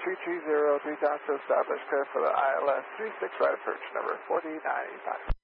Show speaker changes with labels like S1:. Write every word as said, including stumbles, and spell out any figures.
S1: three three zero, three times to establish clear for the I L S three six right approach, number forty nine eighty-five.